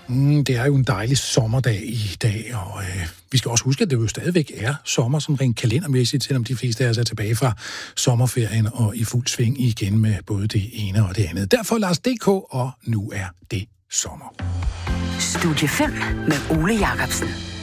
Det er jo en dejlig sommerdag i dag, og vi skal også huske, at det jo stadigvæk er sommer, sådan rent kalendermæssigt, selvom de fleste af os er tilbage fra sommerferien og i fuld sving igen med både det ene og det andet. Derfor Lars DK, og nu er det sommer. Studie 5 med Ole Jacobsen.